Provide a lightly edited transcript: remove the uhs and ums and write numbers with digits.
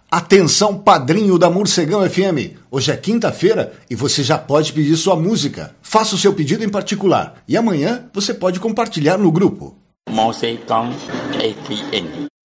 Atenção, padrinho da Morcegão FM. Hoje é quinta-feira e você já pode pedir sua música. Faça o seu pedido em particular e amanhã você pode compartilhar no grupo. Morcegão FM.